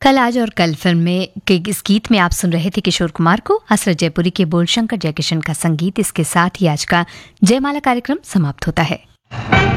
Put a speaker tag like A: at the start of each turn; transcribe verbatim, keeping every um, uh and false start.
A: कल आज और कल फिल्म में के इस गीत में आप सुन रहे थे किशोर कुमार को, हसरत जयपुरी के बोल, शंकर जयकिशन का संगीत। इसके साथ ही आज का जयमाला कार्यक्रम समाप्त होता है।